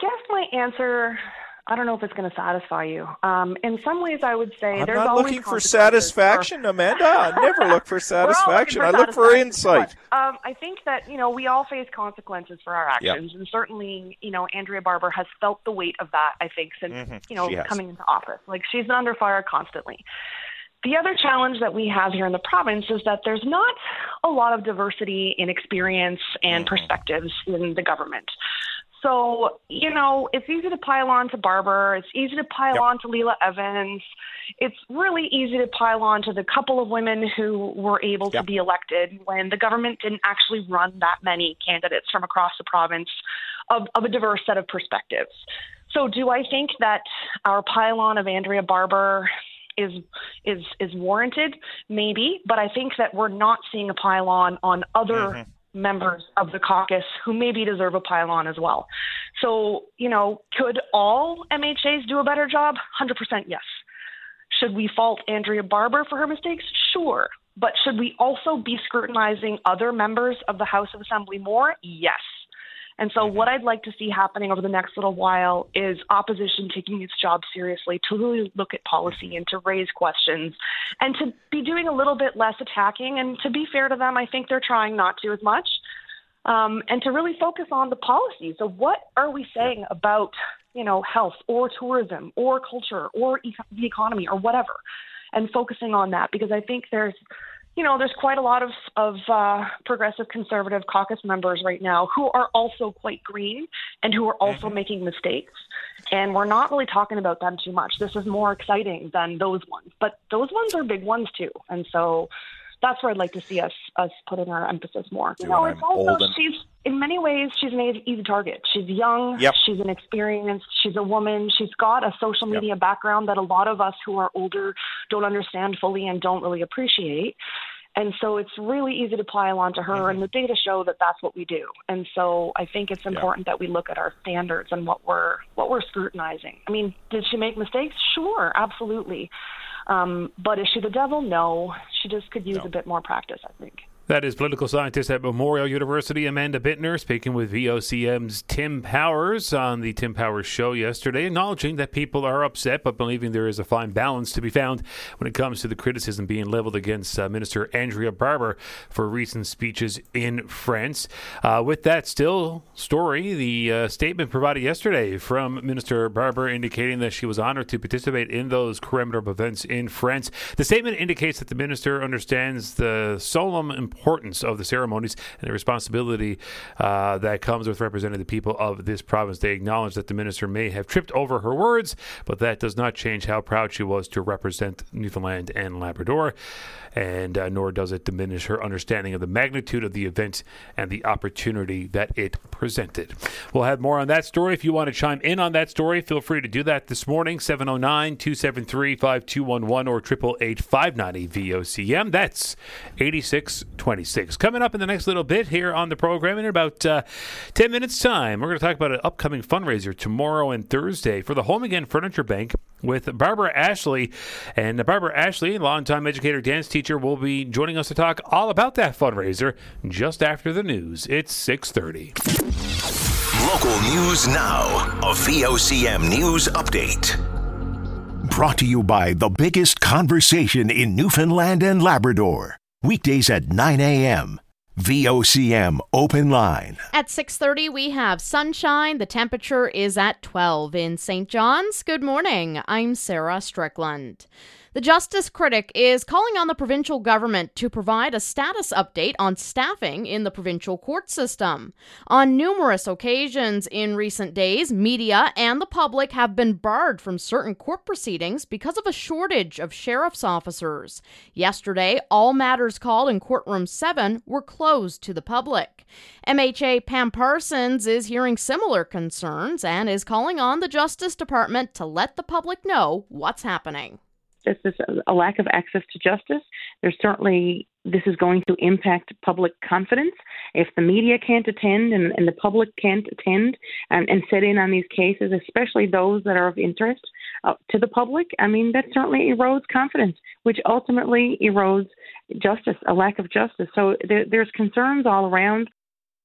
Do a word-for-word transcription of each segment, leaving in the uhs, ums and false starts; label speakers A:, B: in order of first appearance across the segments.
A: guess my answer, I don't know if it's going to satisfy you. Um, in some ways, I would say
B: I'm
A: there's
B: not
A: always
B: looking for
A: consequences
B: satisfaction,
A: for...
B: Amanda. I never look for satisfaction.
A: for
B: I look for
A: satisfaction.
B: insight.
A: Um, I think that, you know, we all face consequences for our actions.
B: Yep.
A: And certainly, you know, Andrea Barber has felt the weight of that, I think, since,
B: Mm-hmm.
A: you know,
B: She has.
A: coming into office. Like, she's been under fire constantly. The other challenge that we have here in the province is that there's not a lot of diversity in experience and
B: Mm-hmm.
A: perspectives in the government. So, you know, it's easy to pile on to Barber. It's easy to pile
B: Yep.
A: on to Leela Evans. It's really easy to pile on to the couple of women who were able
B: Yep.
A: to be elected when the government didn't actually run that many candidates from across the province of, of a diverse set of perspectives. So do I think that our pile-on of Andrea Barber is is is warranted? Maybe, but I think that we're not seeing a pile-on on other
B: Mm-hmm.
A: members of the caucus who maybe deserve a pile-on as well. So, you know, could all M H As do a better job? one hundred percent yes. Should we fault Andrea Barber for her mistakes? Sure. But should we also be scrutinizing other members of the House of Assembly more? Yes. And so what I'd like to see happening over the next little while is opposition taking its job seriously, to really look at policy and to raise questions and to be doing a little bit less attacking. And to be fair to them, I think they're trying not to as much, um, and to really focus on the policy. So what are we saying about, you know, health or tourism or culture or e- the economy or whatever, and focusing on that, because I think there's, you know, there's quite a lot of, of uh, progressive conservative caucus members right now who are also quite green and who are also
B: Mm-hmm.
A: making mistakes. And we're not really talking about them too much. This is more exciting than those ones. But those ones are big ones too. And so that's where I'd like to see us us putting our emphasis more. You
B: When
A: know,
B: I'm
A: it's also,
B: old and-
A: she's, in many ways, she's an easy, easy target. She's young.
B: Yep.
A: She's inexperienced. She's a woman. She's got a social media yep. background that a lot of us who are older don't understand fully and don't really appreciate. And so it's really easy to pile onto her, mm-hmm. and the data show that that's what we do. And so I think it's important yeah. that we look at our standards and what we're what we're scrutinizing. I mean, did she make mistakes? Sure, absolutely. Um, but is she the devil? No. She just could use no. a bit more practice, I think.
C: That is political scientist at Memorial University, Amanda Bittner, speaking with V O C M's Tim Powers on the Tim Powers Show yesterday, acknowledging that people are upset, but believing there is a fine balance to be found when it comes to the criticism being leveled against uh, Minister Andrea Barber for recent speeches in France. Uh, with that still story, the uh, statement provided yesterday from Minister Barber indicating that she was honored to participate in those commemorative events in France. The statement indicates that the minister understands the solemn importance importance of the ceremonies and the responsibility uh, that comes with representing the people of this province. They acknowledge that the minister may have tripped over her words, but that does not change how proud she was to represent Newfoundland and Labrador, and uh, nor does it diminish her understanding of the magnitude of the event and the opportunity that it presented. We'll have more on that story. If you want to chime in on that story, feel free to do that this morning, seven oh nine, two seven three, five two one one or eight eight eight, five nine zero, V O C M. That's eighty-six twenty-six. Coming up in the next little bit here on the program in about uh, ten minutes time, we're going to talk about an upcoming fundraiser tomorrow and Thursday for the Home Again Furniture Bank with Barbara Ashley. And Barbara Ashley, longtime educator, dance teacher, will be joining us to talk all about that fundraiser just after the news. It's six thirty.
D: Local news now. A V O C M News Update. Brought to you by the biggest conversation in Newfoundland and Labrador. Weekdays at nine a.m. V O C M Open Line.
E: At six thirty, we have sunshine. The temperature is at twelve in Saint John's. Good morning. I'm Sarah Strickland. The Justice Critic is calling on the provincial government to provide a status update on staffing in the provincial court system. On numerous occasions in recent days, media and the public have been barred from certain court proceedings because of a shortage of sheriff's officers. Yesterday, all matters called in courtroom seven were closed to the public. M H A Pam Parsons is hearing similar concerns and is calling on the Justice Department to let the public know what's happening.
F: This is a lack of access to justice. There's certainly, this is going to impact public confidence. If the media can't attend and, and the public can't attend and, and sit in on these cases, especially those that are of interest uh, to the public, I mean, that certainly erodes confidence, which ultimately erodes justice, a lack of justice. So there, there's concerns all around.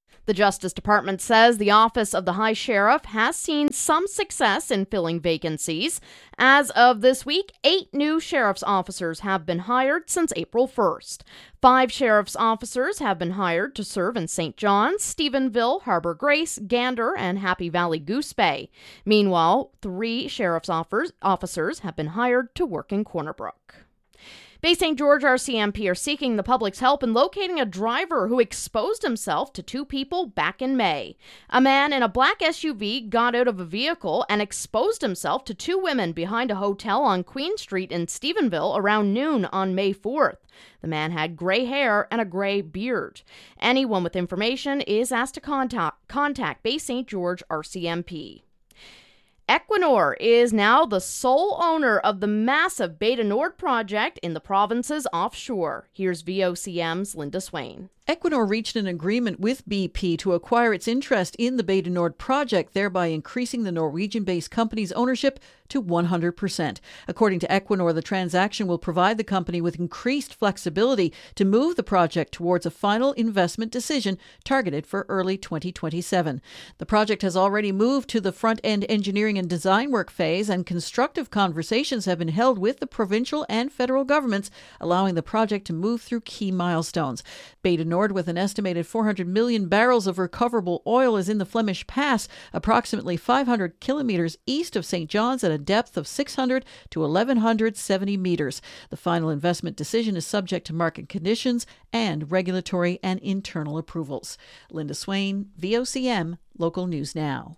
E: The Justice Department says the Office of the High Sheriff has seen some success in filling vacancies. As of this week, eight new sheriff's officers have been hired since April first. Five sheriff's officers have been hired to serve in Saint John's, Stephenville, Harbor Grace, Gander, and Happy Valley Goose Bay. Meanwhile, three sheriff's officers have been hired to work in Corner Brook. Bay Saint George R C M P are seeking the public's help in locating a driver who exposed himself to two people back in May. A man in a black S U V got out of a vehicle and exposed himself to two women behind a hotel on Queen Street in Stephenville around noon on May fourth. The man had gray hair and a gray beard. Anyone with information is asked to contact, contact Bay Saint George R C M P. Equinor is now the sole owner of the massive Bay du Nord project in the province's offshore. Here's V O C M's Linda Swain.
G: Equinor reached an agreement with B P to acquire its interest in the Bay du Nord project, thereby increasing the Norwegian-based company's ownership to one hundred percent. According to Equinor, the transaction will provide the company with increased flexibility to move the project towards a final investment decision targeted for early twenty twenty-seven. The project has already moved to the front-end engineering and design work phase, and constructive conversations have been held with the provincial and federal governments, allowing the project to move through key milestones. Bay du Nord, with an estimated four hundred million barrels of recoverable oil, is in the Flemish Pass, approximately five hundred kilometers east of Saint John's at a depth of six hundred to eleven seventy meters. The final investment decision is subject to market conditions and regulatory and internal approvals. Linda Swain, V O C M, Local News Now.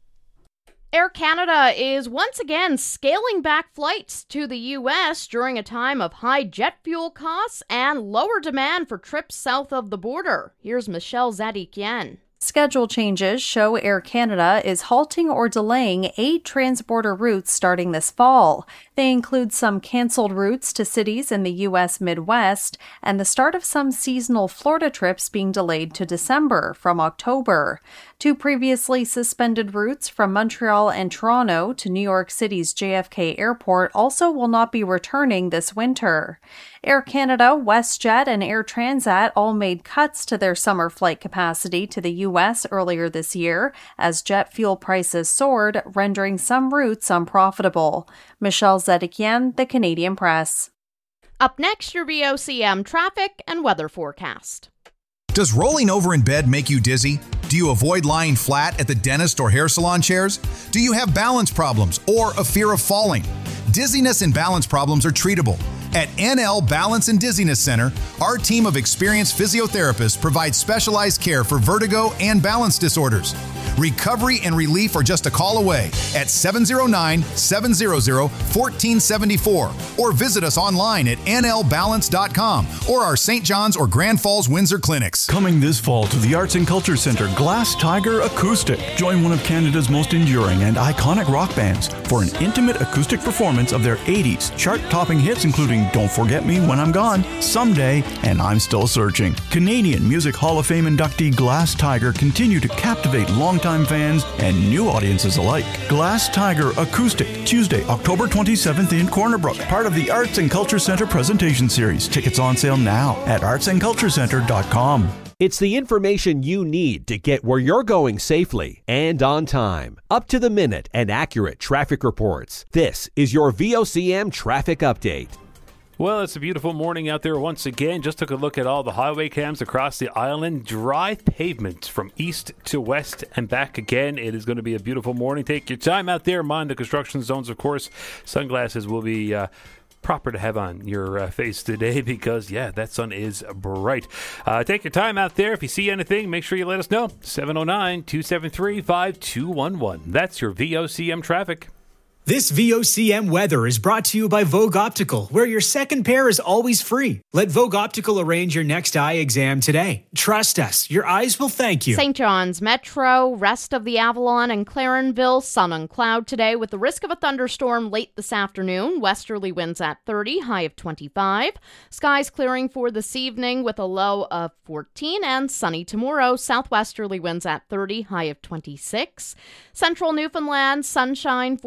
E: Air Canada is once again scaling back flights to the U S during a time of high jet fuel costs and lower demand for trips south of the border. Here's Michelle Zadikian.
H: Schedule changes show Air Canada is halting or delaying eight transborder routes starting this fall. They include some canceled routes to cities in the U S Midwest and the start of some seasonal Florida trips being delayed to December from October. Two previously suspended routes from Montreal and Toronto to New York City's J F K Airport also will not be returning this winter. Air Canada, WestJet, and Air Transat all made cuts to their summer flight capacity to the U S earlier this year as jet fuel prices soared, rendering some routes unprofitable. Michelle Zedikian, The Canadian Press.
E: Up next, your V O C M traffic and weather forecast.
I: Does rolling over in bed make you dizzy? Do you avoid lying flat at the dentist or hair salon chairs? Do you have balance problems or a fear of falling? Dizziness and balance problems are treatable. At N L Balance and Dizziness Center, our team of experienced physiotherapists provides specialized care for vertigo and balance disorders. Recovery and relief are just a call away at seven oh nine, seven hundred, one four seven four or visit us online at N L balance dot com or our Saint John's or Grand Falls Windsor clinics.
J: Coming this fall to the Arts and Culture Centre, Glass Tiger Acoustic. Join one of Canada's most enduring and iconic rock bands for an intimate acoustic performance of their eighties chart-topping hits including Don't Forget Me When I'm Gone, Someday, and I'm Still Searching. Canadian Music Hall of Fame inductee Glass Tiger continue to captivate longtime fans and new audiences alike. Glass Tiger Acoustic, Tuesday, October twenty-seventh in Corner Brook, part of the Arts and Culture Centre presentation series. Tickets on sale now at arts and culture centre dot com.
K: It's the information you need to get where you're going safely and on time. Up to the minute and accurate traffic reports. This is your V O C M traffic update.
C: Well, it's a beautiful morning out there once again. Just took a look at all the highway cams across the island. Dry pavement from east to west and back again. It is going to be a beautiful morning. Take your time out there. Mind the construction zones, of course. Sunglasses will be uh, proper to have on your uh, face today because, yeah, that sun is bright. Uh, take your time out there. If you see anything, make sure you let us know. seven oh nine, two seven three, five two one one. That's your V O C M traffic.
L: This V O C M weather is brought to you by Vogue Optical, where your second pair is always free. Let Vogue Optical arrange your next eye exam today. Trust us, your eyes will thank you.
E: Saint John's Metro, rest of the Avalon and Clarenville, sun and cloud today with the risk of a thunderstorm late this afternoon. Westerly winds at thirty, high of twenty-five. Skies clearing for this evening with a low of fourteen and sunny tomorrow. Southwesterly winds at thirty, high of twenty-six. Central Newfoundland, sunshine for today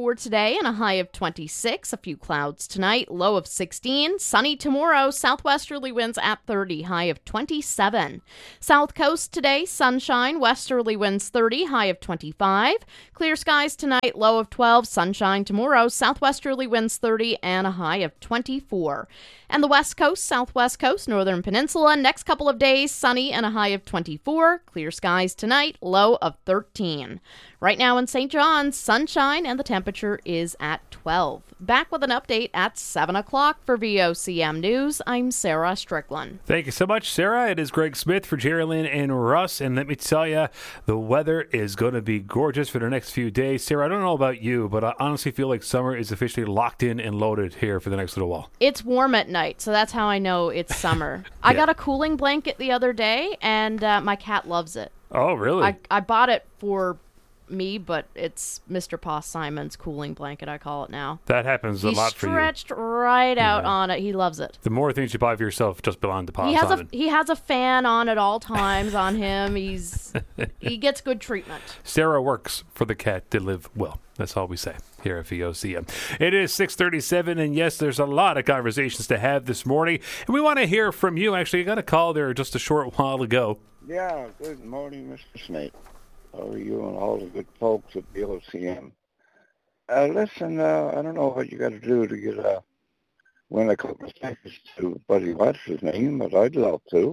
E: today and a high of twenty-six. A few clouds tonight, low of sixteen. Sunny tomorrow, southwesterly winds at thirty, high of twenty-seven. South coast today, sunshine, westerly winds thirty, high of twenty-five. Clear skies tonight, low of twelve. Sunshine tomorrow, southwesterly winds thirty and a high of twenty-four. And the west coast, southwest coast, northern peninsula, next couple of days, sunny and a high of twenty-four. Clear skies tonight, low of thirteen. Right now in Saint John's, sunshine and the temperature is at twelve. Back with an update at seven o'clock for V O C M News. I'm Sarah Strickland.
C: Thank you so much, Sarah. It is Greg Smith for Jerry Lynn and Russ. And let me tell you, the weather is going to be gorgeous for the next few days. Sarah, I don't know about you, but I honestly feel like summer is officially locked in and loaded here for the next little while.
E: It's warm at night, so that's how I know it's summer. yeah. I got a cooling blanket the other day, and uh, my cat loves it.
C: Oh, really?
E: I, I bought it for me, but it's Mister Pa Simon's cooling blanket, I call it now.
C: That happens a
E: He's
C: lot for you. He
E: stretched right out yeah. on it. He loves it.
C: The more things you buy for yourself just belong to Pa
E: he has
C: Simon.
E: A, he has a fan on at all times on him. He's He gets good treatment.
C: Sarah works for the cat to live well. That's all we say here at V O C M. It is six thirty-seven, and yes, there's a lot of conversations to have this morning. And we want to hear from you. Actually, I got a call there just a short while ago.
M: Yeah, good morning, Mister Snake. How are you and all the good folks at V O C M? Uh, listen, uh, I don't know what you got to do to get a win a couple of tickets to Buddy What's his name, but I'd love to.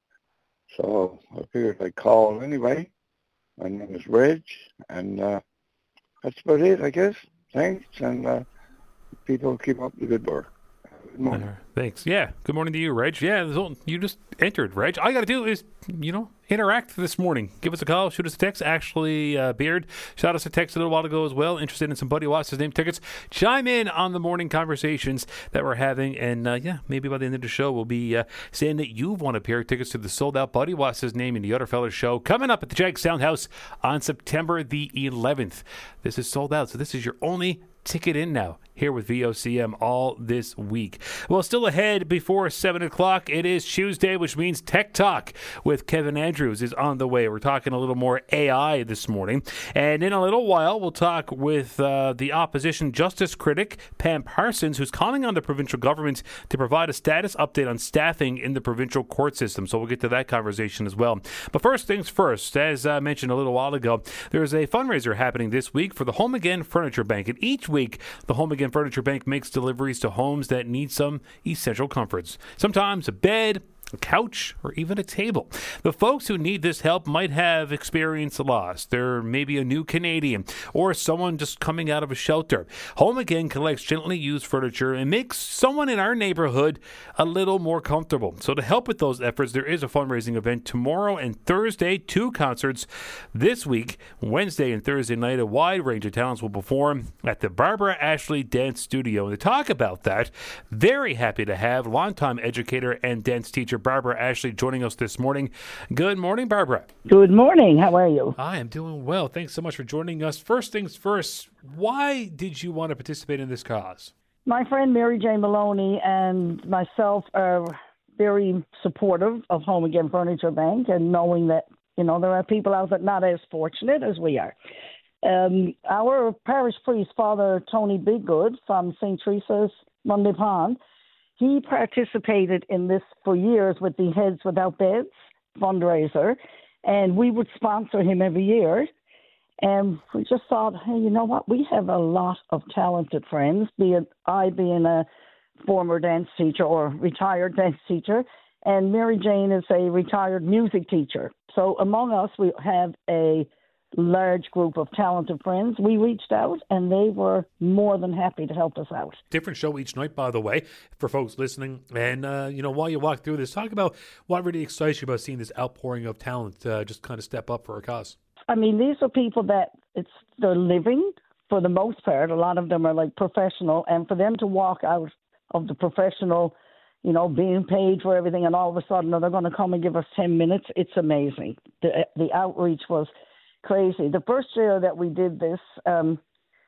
M: So I figured I'd call anyway. My name is Reg, and uh, that's about it, I guess. Thanks, and uh, people keep up the good work. Good morning.
C: Uh, thanks. Yeah, good morning to you, Reg. Yeah, you just entered, Reg. All you got to do is, you know, interact this morning. Give us a call, shoot us a text. Ashley uh, Beard shot us a text a little while ago as well. Interested in some Buddy What's his name tickets. Chime in on the morning conversations that we're having. And, uh, yeah, maybe by the end of the show, we'll be uh, saying that you've won a pair of tickets to the sold-out Buddy What's his name and the Other Fellas show coming up at the Jag Soundhouse on September the eleventh. This is sold out, so this is your only ticket in now here with V O C M all this week. Well, still ahead before seven o'clock, it is Tuesday, which means Tech Talk with Kevin Andrews is on the way. We're talking a little more A I this morning. And in a little while, we'll talk with uh, the opposition justice critic, Pam Parsons, who's calling on the provincial government to provide a status update on staffing in the provincial court system. So we'll get to that conversation as well. But first things first, as I mentioned a little while ago, there's a fundraiser happening this week for the Home Again Furniture Bank. And each week, the Home Again Furniture Bank makes deliveries to homes that need some essential comforts. Sometimes a bed, a couch, or even a table. The folks who need this help might have experienced loss. They're maybe a new Canadian or someone just coming out of a shelter. Home Again collects gently used furniture and makes someone in our neighborhood a little more comfortable. So to help with those efforts, there is a fundraising event tomorrow and Thursday, two concerts this week. Wednesday and Thursday night, a wide range of talents will perform at the Barbara Ashley Dance Studio. And to talk about that, very happy to have longtime educator and dance teacher Barbara Ashley joining us this morning. Good morning, Barbara.
N: Good morning. How are you?
C: I am doing well. Thanks so much for joining us. First things first, why did you want to participate in this cause?
N: My friend Mary Jane Maloney and myself are very supportive of Home Again Furniture Bank, and knowing that, you know, there are people out there not as fortunate as we are. Um, our parish priest, Father Tony Biggood from Saint Teresa's Monday Pond, he participated in this for years with the Heads Without Beds fundraiser, and we would sponsor him every year. And we just thought, hey, you know what? We have a lot of talented friends, be it I being a former dance teacher or retired dance teacher, and Mary Jane is a retired music teacher. So among us, we have a large group of talented friends. We reached out, and they were more than happy to help us out.
C: Different show each night, by the way, for folks listening. And, uh, you know, while you walk through this, talk about what really excites you about seeing this outpouring of talent uh, just kind of step up for a cause.
N: I mean, these are people that it's they're living for the most part. A lot of them are like professional, and for them to walk out of the professional, you know, being paid for everything, and all of a sudden they're going to come and give us ten minutes, it's amazing. The, the outreach was crazy. The first year that we did this, um,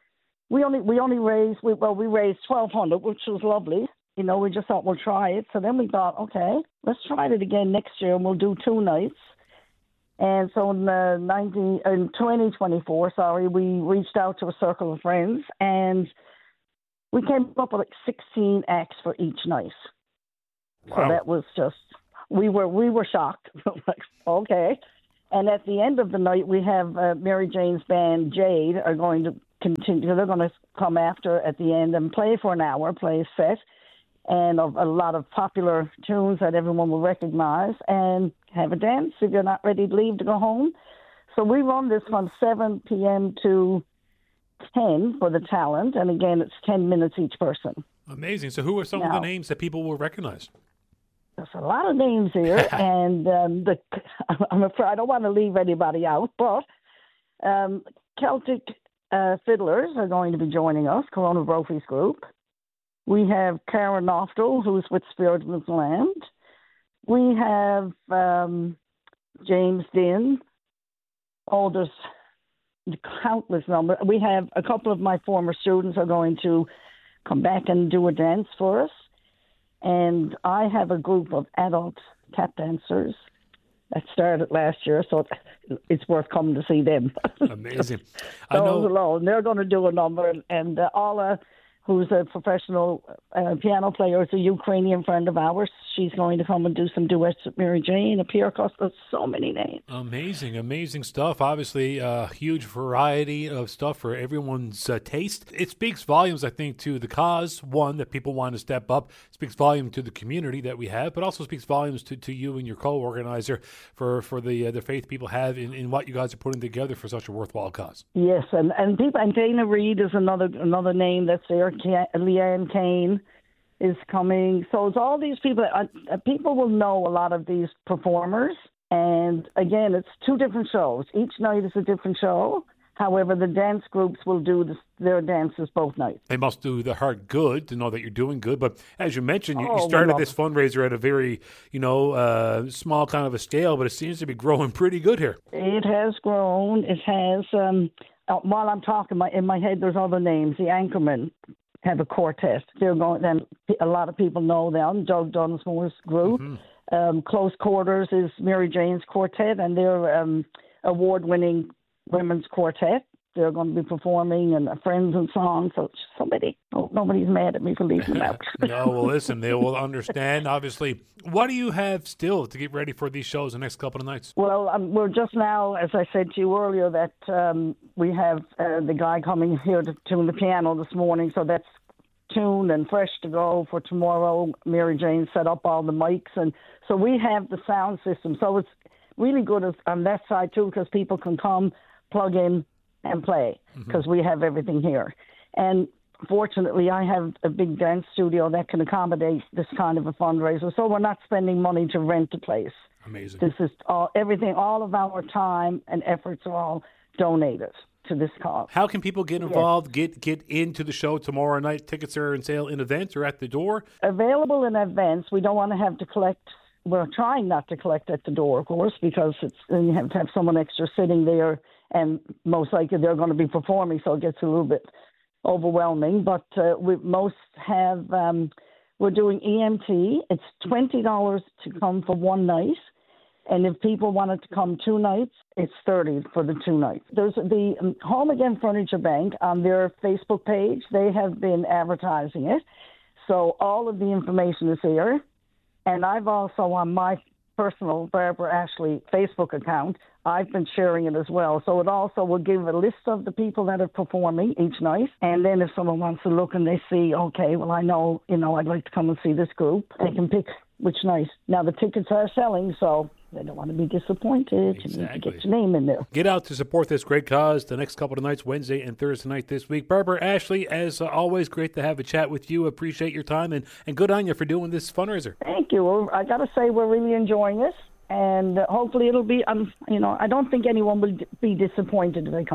N: we only we only raised we, well we raised twelve hundred, which was lovely. You know, we just thought we'll try it. So then we thought, okay, let's try it again next year, and we'll do two nights. And so in, the nineteen, in twenty twenty-four, sorry, we reached out to a circle of friends, and we came up with like sixteen acts for each night. Wow. So that was just, we were we were shocked. Like, okay. And at the end of the night, we have uh, Mary Jane's band, Jade, are going to continue. They're going to come after at the end and play for an hour, play a set, and a, a lot of popular tunes that everyone will recognize, and have a dance if you're not ready to leave to go home. So we run this from seven p.m. to ten for the talent, and again, it's ten minutes each person.
C: Amazing. So who are some now, of the names that people will recognize?
N: There's a lot of names here, and um, the, I'm afraid I don't want to leave anybody out, but um, Celtic uh, Fiddlers are going to be joining us, Corona Brophy's group. We have Karen Noftel, who's with Spirit of the Land. We have um, James Dinn. Oh, there's countless number. We have a couple of my former students are going to come back and do a dance for us. And I have a group of adult tap dancers that started last year, so it's worth coming to see them.
C: Amazing. I
N: Those
C: know.
N: alone, they're going to do a number, and uh, Alla, who's a professional uh, piano player, is a Ukrainian friend of ours. She's going to come and do some duets with Mary Jane, a Pierre Costa, so many names.
C: Amazing, amazing stuff. Obviously, a uh, huge variety of stuff for everyone's uh, taste. It speaks volumes, I think, to the cause, one, that people want to step up. It speaks volume to the community that we have, but also speaks volumes to, to you and your co-organizer for, for the uh, the faith people have in, in what you guys are putting together for such a worthwhile cause.
N: Yes, and, and people, and Dana Reed is another another name that's there. Leanne Kane is coming. So it's all these people. Uh, people will know a lot of these performers. And again, it's two different shows. Each night is a different show. However, the dance groups will do this, their dances both nights.
C: They must do the heart good to know that you're doing good. But as you mentioned, you,
N: oh,
C: you started this fundraiser at a very, you know, uh, small kind of a scale, but it seems to be growing pretty good here.
N: It has grown. It has. Um, uh, while I'm talking, my, in my head, there's other names. The Anchormen have a quartet. They're going. Then a lot of people know them. Doug Dunsmore's group. Mm-hmm. Um, Close Quarters is Mary Jane's quartet, and they're um, award-winning women's quartet. They're going to be performing and Friends and Songs. So somebody, oh, nobody's mad at me for leaving them out.
C: No, well, listen, they will understand. Obviously, what do you have still to get ready for these shows the next couple of nights?
N: Well, um, we're just now, as I said to you earlier, that um, we have uh, the guy coming here to tune the piano this morning. So that's tuned and fresh to go for tomorrow. Mary Jane set up all the mics, and so we have the sound system. So it's really good on that side too, because people can come, plug in, and play, because mm-hmm. we have everything here. And fortunately, I have a big dance studio that can accommodate this kind of a fundraiser, so we're not spending money to rent a place.
C: Amazing.
N: This is all, everything, all of our time and efforts are all donated to this cause.
C: How can people get involved,
N: yes.
C: get get into the show tomorrow night? Tickets are on sale in advance or at the door?
N: Available in advance. We don't want to have to collect. We're trying not to collect at the door, of course, because it's you have to have someone extra sitting there, and most likely they're going to be performing, so it gets a little bit overwhelming. But uh, we most have, um, we're doing E M T. It's twenty dollars to come for one night. And if people wanted to come two nights, it's thirty dollars for the two nights. There's the um, Home Again Furniture Bank on their Facebook page. They have been advertising it. So all of the information is here. And I've also, on my personal Barbara Ashley Facebook account, I've been sharing it as well. So it also will give a list of the people that are performing each night. And then if someone wants to look and they see, okay, well, I know, you know, I'd like to come and see this group, they can pick which night. Now, the tickets are selling, so they don't want to be disappointed.
C: Exactly.
N: You need to get your name in there.
C: Get out to support this great cause the next couple of nights, Wednesday and Thursday night this week. Barbara Ashley, as uh, always, great to have a chat with you. Appreciate your time, and, and good on you for doing this fundraiser.
N: Thank you. Well, I got to say, we're really enjoying this, and uh, hopefully it'll be, um, you know, I don't think anyone will d- be disappointed if they come.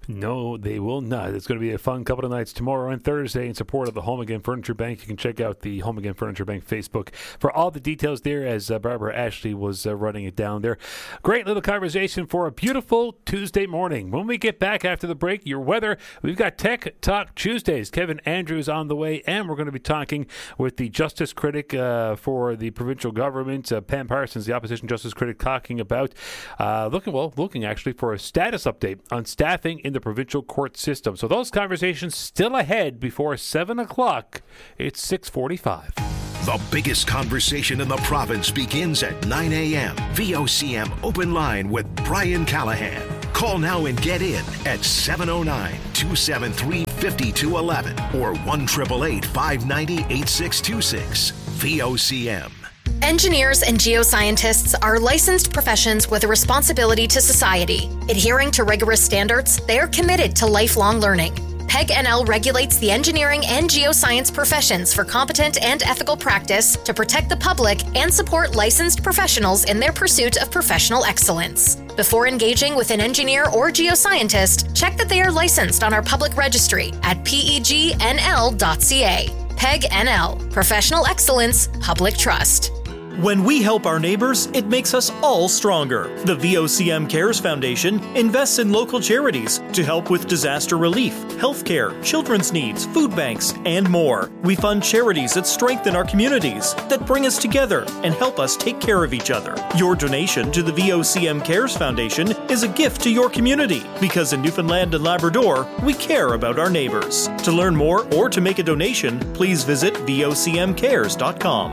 C: No, they will not. It's going to be a fun couple of nights tomorrow and Thursday in support of the Home Again Furniture Bank. You can check out the Home Again Furniture Bank Facebook for all the details there as uh, Barbara Ashley was uh, running it down there. Great little conversation for a beautiful Tuesday morning. When we get back after the break, your weather, we've got Tech Talk Tuesdays. Kevin Andrews on the way, and we're going to be talking with the Justice Critic uh, for the provincial government, uh, Pam Parsons, the Opposition Justice Critic, talking about uh, looking, well, looking actually for a status update on staffing in the provincial court system. So those conversations still ahead before seven o'clock. It's six forty-five.
D: The biggest conversation in the province begins at nine a.m. V O C M Open Line with Brian Callahan. Call now and get in at seven oh nine, two seven three, five two one one or one eight eight eight, five nine zero, eight six two six. V O C M.
O: Engineers and geoscientists are licensed professions with a responsibility to society. Adhering to rigorous standards, they are committed to lifelong learning. P E G N L regulates the engineering and geoscience professions for competent and ethical practice to protect the public and support licensed professionals in their pursuit of professional excellence. Before engaging with an engineer or geoscientist, check that they are licensed on our public registry at P E G N L dot C A. P E G N L, Professional Excellence, Public Trust.
P: When we help our neighbors, it makes us all stronger. The V O C M Cares Foundation invests in local charities to help with disaster relief, healthcare, children's needs, food banks, and more. We fund charities that strengthen our communities, that bring us together and help us take care of each other. Your donation to the V O C M Cares Foundation is a gift to your community, because in Newfoundland and Labrador, we care about our neighbors. To learn more or to make a donation, please visit V O C M cares dot com.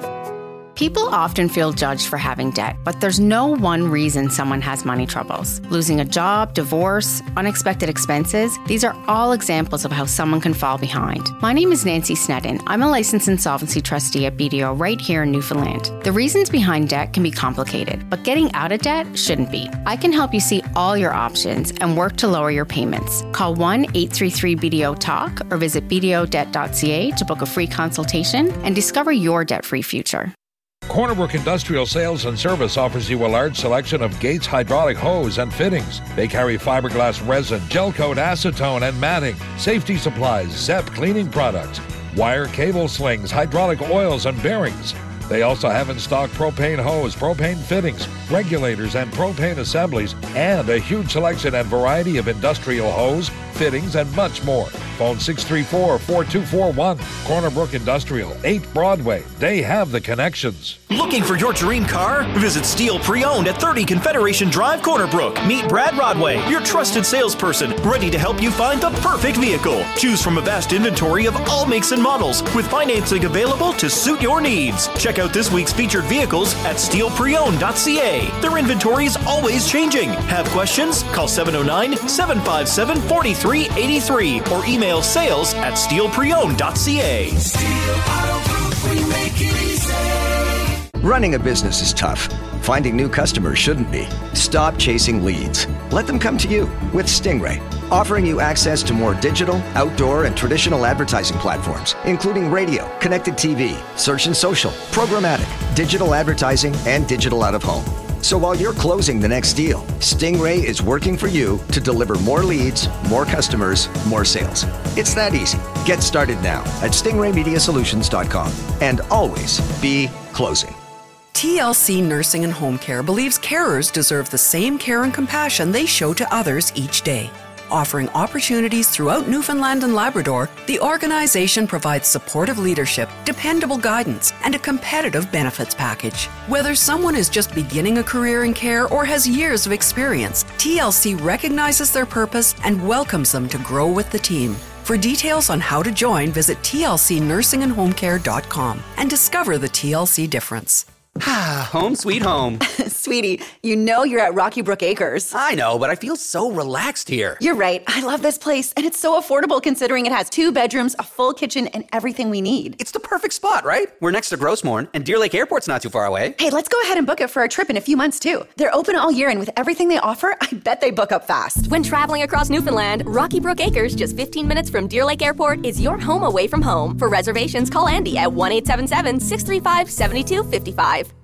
Q: People often feel judged for having debt, but there's no one reason someone has money troubles. Losing a job, divorce, unexpected expenses, these are all examples of how someone can fall behind. My name is Nancy Snedden. I'm a licensed insolvency trustee at B D O right here in Newfoundland. The reasons behind debt can be complicated, but getting out of debt shouldn't be. I can help you see all your options and work to lower your payments. Call one eight three three B D O talk or visit B D O debt dot C A to book a free consultation and discover your debt-free future.
R: Corner Brook Industrial Sales and Service offers you a large selection of Gates hydraulic hose and fittings. They carry fiberglass resin, gel coat, acetone, and matting, safety supplies, Zep cleaning products, wire cable slings, hydraulic oils, and bearings. They also have in stock propane hose, propane fittings, regulators, and propane assemblies, and a huge selection and variety of industrial hose, fittings, and much more. Phone six three four, four two four one. Corner Brook Industrial, eight Broadway. They have the connections.
P: Looking for your dream car? Visit Steel Pre-Owned at thirty Confederation Drive, Corner Brook. Meet Brad Rodway, your trusted salesperson, ready to help you find the perfect vehicle. Choose from a vast inventory of all makes and models, with financing available to suit your needs. Check out this week's featured vehicles at steel pre owned dot C A. Their inventory is always changing. Have questions? Call seven oh nine, seven five seven, four three eight three or email sales at steel pre owned dot C A.
S: Running a business is tough. Finding new customers shouldn't be. Stop chasing leads. Let them come to you with Stingray, offering you access to more digital, outdoor, and traditional advertising platforms, including radio, connected T V, search and social, programmatic, digital advertising, and digital out-of-home. So while you're closing the next deal, Stingray is working for you to deliver more leads, more customers, more sales. It's that easy. Get started now at stingray media solutions dot com and always be closing.
T: T L C Nursing and Home Care believes carers deserve the same care and compassion they show to others each day. Offering opportunities throughout Newfoundland and Labrador, the organization provides supportive leadership, dependable guidance, and a competitive benefits package. Whether someone is just beginning a career in care or has years of experience, T L C recognizes their purpose and welcomes them to grow with the team. For details on how to join, visit T L C nursing and home care dot com and discover the T L C difference.
U: Ah, home sweet home.
V: Sweetie, you know you're at Rocky Brook Acres.
U: I know, but I feel so relaxed here.
V: You're right. I love this place, and it's so affordable considering it has two bedrooms, a full kitchen, and everything we need.
U: It's the perfect spot, right? We're next to Grossmorn, and Deer Lake Airport's not too far away.
V: Hey, let's go ahead and book it for our trip in a few months, too. They're open all year, and with everything they offer, I bet they book up fast.
W: When traveling across Newfoundland, Rocky Brook Acres, just fifteen minutes from Deer Lake Airport, is your home away from home. For reservations, call Andy at one eight seven seven, six three five, seven two five five.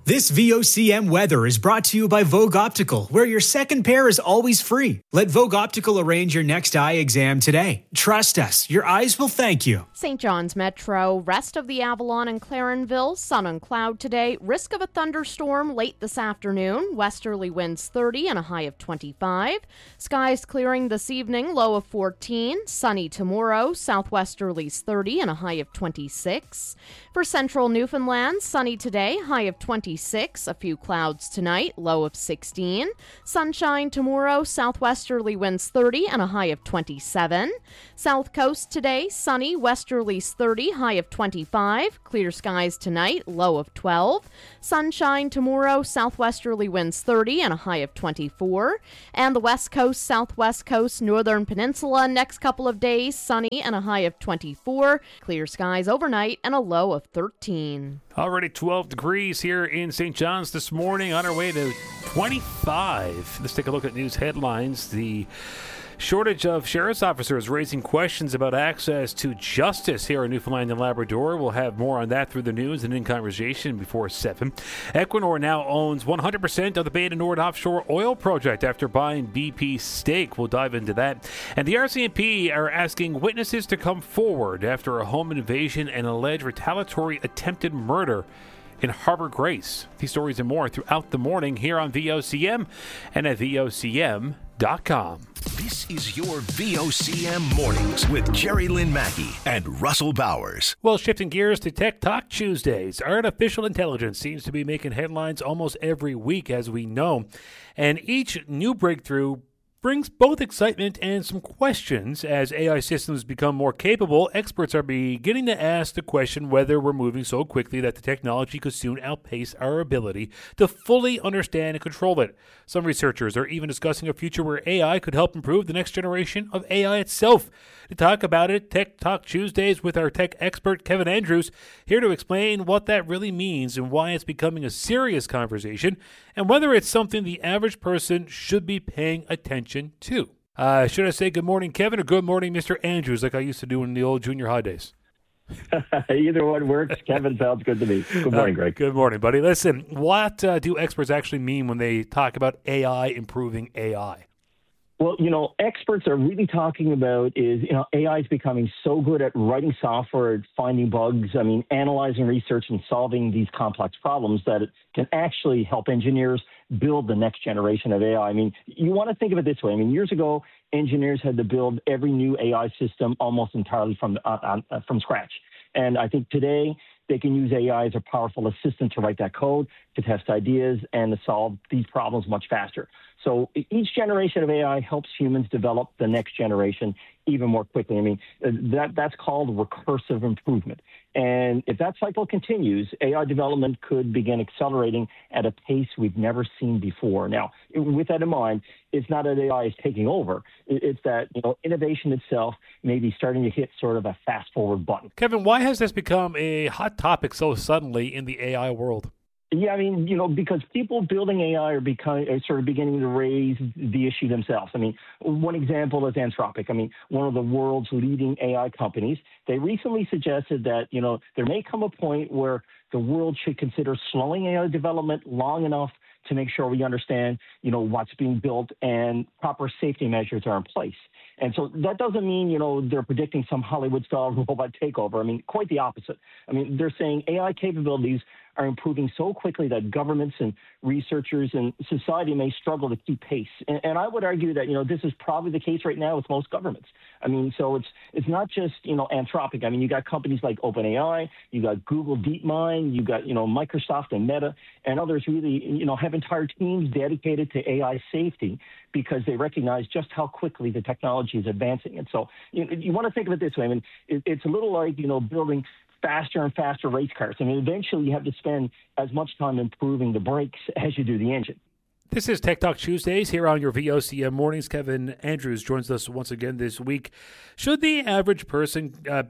L: This V O C M weather is brought to you by Vogue Optical, where your second pair is always free. Let Vogue Optical arrange your next eye exam today. Trust us, your eyes will thank you.
E: Saint John's Metro, rest of the Avalon and Clarenville, sun and cloud today. Risk of a thunderstorm late this afternoon. Westerly winds thirty and a high of twenty-five. Skies clearing this evening, low of fourteen. Sunny tomorrow, southwesterlies thirty and a high of twenty-six. For central Newfoundland, sunny today, high of twenty-six. A few clouds tonight, low of sixteen. Sunshine tomorrow, southwesterly winds thirty and a high of twenty-seven. South coast today, sunny, westerlies thirty, high of twenty-five. Clear skies tonight, low of twelve. Sunshine tomorrow, southwesterly winds thirty and a high of twenty-four. And the west coast, southwest coast, northern peninsula, next couple of days, sunny and a high of twenty-four. Clear skies overnight and a low of thirteen.
C: Already twelve degrees here in Saint John's this morning, on our way to twenty-five. Let's take a look at news headlines. The shortage of sheriff's officers raising questions about access to justice here in Newfoundland and Labrador. We'll have more on that through the news and in conversation before seven. Equinor now owns one hundred percent of the Bay du Nord offshore oil project after buying B P's stake. We'll dive into that. And the R C M P are asking witnesses to come forward after a home invasion and alleged retaliatory attempted murder in Harbour Grace. These stories and more throughout the morning here on V O C M and at V O C M dot com.
D: This is your V O C M Mornings with Jerry Lynn Mackey and Russell Bowers.
C: Well, shifting gears to Tech Talk Tuesdays. Artificial intelligence seems to be making headlines almost every week, as we know. And each new breakthrough brings both excitement and some questions. As A I systems become more capable, experts are beginning to ask the question whether we're moving so quickly that the technology could soon outpace our ability to fully understand and control it. Some researchers are even discussing a future where A I could help improve the next generation of A I itself. To talk about it, Tech Talk Tuesdays with our tech expert, Kevin Andrews, here to explain what that really means and why it's becoming a serious conversation, and whether it's something the average person should be paying attention to. Uh, should I say good morning, Kevin, or good morning, Mister Andrews, like I used to do in the old junior high days?
A: Either one works. Kevin sounds good to me. Good morning, Greg.
C: Uh, good morning, buddy. Listen, what uh, do experts actually mean when they talk about A I improving A I?
A: Well, you know, experts are really talking about is, you know, A I is becoming so good at writing software, finding bugs, I mean, analyzing research and solving these complex problems that it can actually help engineers build the next generation of A I. I mean, you want to think of it this way. I mean, years ago, engineers had to build every new A I system almost entirely from uh, uh, from scratch. And I think today they can use A I as a powerful assistant to write that code, to test ideas, and to solve these problems much faster. So each generation of A I helps humans develop the next generation even more quickly. I mean, that that's called recursive improvement. And if that cycle continues, A I development could begin accelerating at a pace we've never seen before. Now, with that in mind, it's not that A I is taking over. It's that, you know, innovation itself may be starting to hit sort of a fast-forward button.
C: Kevin, why has this become a hot topic so suddenly in the A I world?
A: Yeah, I mean, you know, because people building A I are, becoming, are sort of beginning to raise the issue themselves. I mean, one example is Anthropic. I mean, one of the world's leading A I companies. They recently suggested that, you know, there may come a point where the world should consider slowing A I development long enough to make sure we understand, you know, what's being built and proper safety measures are in place. And so that doesn't mean, you know, they're predicting some Hollywood-style robot takeover. I mean, quite the opposite. I mean, they're saying A I capabilities are improving so quickly that governments and researchers and society may struggle to keep pace. And, and I would argue that, you know, this is probably the case right now with most governments. I mean, so it's it's not just, you know, Anthropic. I mean, you got companies like OpenAI, you got Google DeepMind, you got, you know, Microsoft and Meta, and others really, you know, have entire teams dedicated to A I safety because they recognize just how quickly the technology is advancing. And so you, you want to think of it this way. I mean, it, it's a little like, you know, building faster and faster race cars. I mean, eventually you have to spend as much time improving the brakes as you do the engine.
C: This is Tech Talk Tuesdays here on your V O C M mornings. Kevin Andrews joins us once again this week. Should the average person uh, be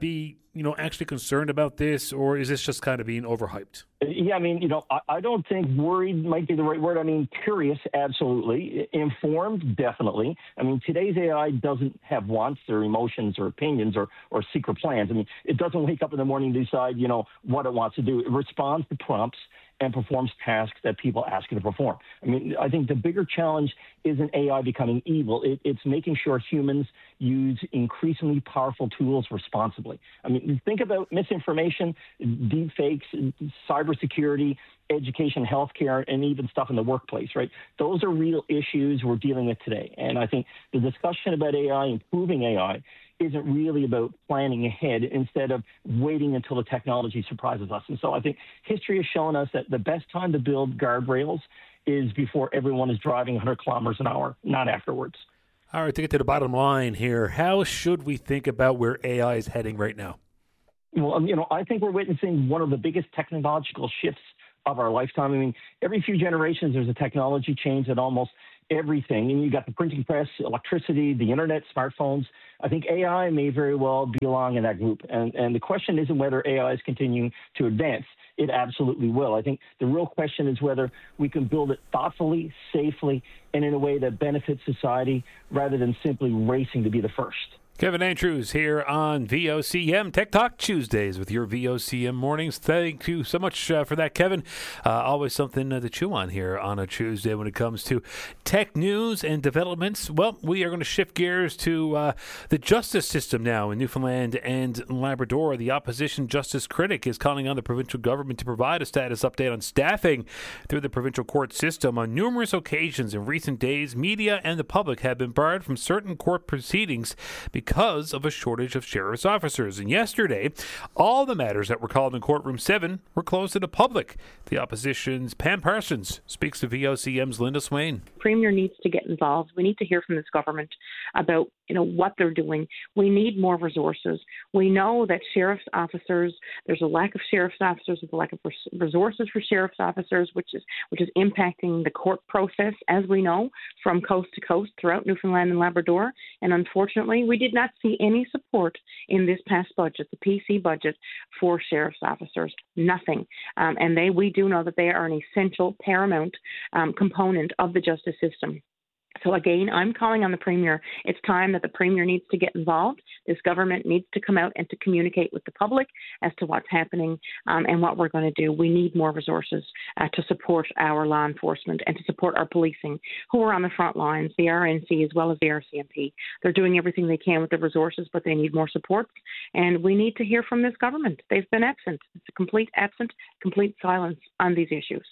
C: you know, actually concerned about this, or is this just kind of being overhyped?
A: Yeah, I mean, you know, I, I don't think worried might be the right word. I mean, curious, absolutely. Informed, definitely. I mean, today's A I doesn't have wants or emotions or opinions or, or secret plans. I mean, it doesn't wake up in the morning and decide, you know, what it wants to do. It responds to prompts and performs tasks that people ask it to perform. I mean, I think the bigger challenge isn't A I becoming evil. It, it's making sure humans use increasingly powerful tools responsibly. I mean, think about misinformation, deep fakes, cybersecurity, education, healthcare, and even stuff in the workplace, right? Those are real issues we're dealing with today. And I think the discussion about A I, improving A I, isn't really about planning ahead instead of waiting until the technology surprises us. And so I think history has shown us that the best time to build guardrails is before everyone is driving one hundred kilometers an hour, not afterwards.
C: All right, to get to the bottom line here, how should we think about where A I is heading right now?
A: Well, you know, I think we're witnessing one of the biggest technological shifts of our lifetime. I mean, every few generations, there's a technology change that almost everything. And you got the printing press, electricity, the internet, smartphones. I think A I may very well belong in that group. And, and the question isn't whether A I is continuing to advance. It absolutely will. I think the real question is whether we can build it thoughtfully, safely, and in a way that benefits society rather than simply racing to be the first.
C: Kevin Andrews here on V O C M Tech Talk Tuesdays with your V O C M mornings. Thank you so much uh, for that, Kevin. Uh, always something uh, to chew on here on a Tuesday when it comes to tech news and developments. Well, we are going to shift gears to uh, the justice system now in Newfoundland and Labrador. The opposition justice critic is calling on the provincial government to provide a status update on staffing through the provincial court system. On numerous occasions in recent days, media and the public have been barred from certain court proceedings because because of a shortage of sheriff's officers. And yesterday, all the matters that were called in courtroom seven were closed to the public. The opposition's Pam Parsons speaks to V O C M's Linda Swain.
B: Premier needs to get involved. We need to hear from this government about, you know, what they're doing. We need more resources. We know that sheriff's officers, there's a lack of sheriff's officers, there's a lack of resources for sheriff's officers, which is which is impacting the court process, as we know, from coast to coast throughout Newfoundland and Labrador. And unfortunately, we did not see any support in this past budget, the P C budget, for sheriff's officers. Nothing. Um, and they, we do know that they are an essential, paramount um, component of the justice system. So again, I'm calling on the Premier. It's time that the Premier needs to get involved. This government needs to come out and to communicate with the public as to what's happening um, and what we're going to do. We need more resources uh, to support our law enforcement and to support our policing, who are on the front lines, the R N C as well as the R C M P. They're doing everything they can with the resources, but they need more support. And we need to hear from this government. They've been absent. It's a complete absent, complete silence on these issues.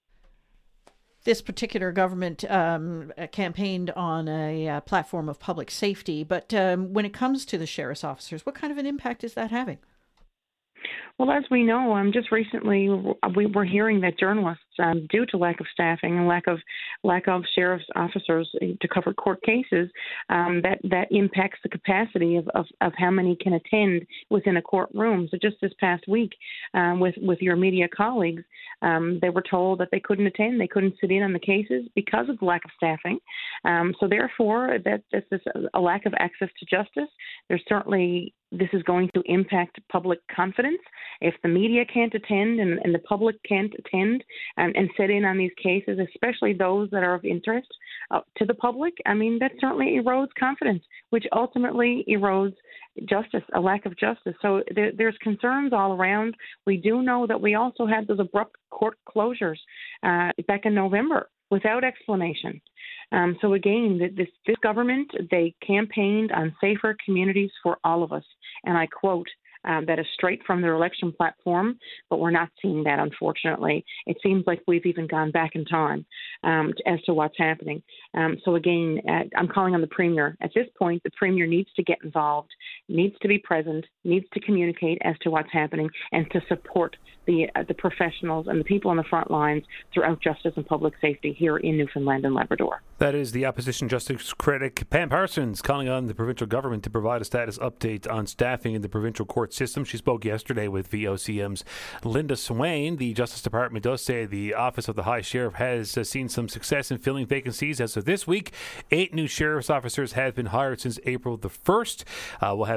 F: This particular government um, campaigned on a uh, platform of public safety, but um, when it comes to the sheriff's officers, what kind of an impact is that having?
B: Well, as we know, um, just recently we were hearing that journalists, um, due to lack of staffing and lack of lack of sheriff's officers to cover court cases, um, that that impacts the capacity of, of, of how many can attend within a courtroom. So just this past week, um, with with your media colleagues, um, they were told that they couldn't attend, they couldn't sit in on the cases because of the lack of staffing. Um, so therefore, that this is a lack of access to justice. There's certainly This is going to impact public confidence. If the media can't attend and, and the public can't attend and, and sit in on these cases, especially those that are of interest uh, to the public, I mean, that certainly erodes confidence, which ultimately erodes justice, a lack of justice. So there, there's concerns all around. We do know that we also had those abrupt court closures uh, back in November without explanation. Um, so again, this, this government, they campaigned on safer communities for all of us. And I quote, um, that is straight from their election platform, but we're not seeing that, unfortunately. It seems like we've even gone back in time um, as to what's happening. Um, so again, uh, I'm calling on the Premier. At this point, the Premier needs to get involved, needs to be present, needs to communicate as to what's happening, and to support the uh, the professionals and the people on the front lines throughout justice and public safety here in Newfoundland and Labrador.
C: That is the opposition justice critic Pam Parsons calling on the provincial government to provide a status update on staffing in the provincial court system. She spoke yesterday with V O C M's Linda Swain. The Justice Department does say the Office of the High Sheriff has uh, seen some success in filling vacancies. As of this week, eight new sheriff's officers have been hired since April the first. Uh, we'll have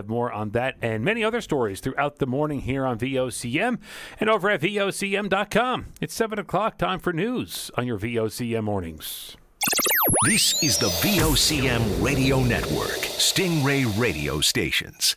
C: have more on that and many other stories throughout the morning here on V O C M and over at V O C M dot com. It's seven o'clock, time for news on your V O C M mornings.
D: This is the V O C M Radio Network, Stingray radio stations.